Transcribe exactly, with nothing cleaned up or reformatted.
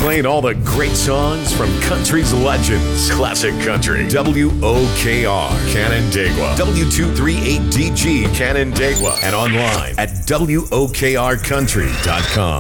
Playing all the great songs from country's legends. Classic Country. W O K R, Canandaigua. W two thirty-eight D G, Canandaigua. And online at W O K R country dot com.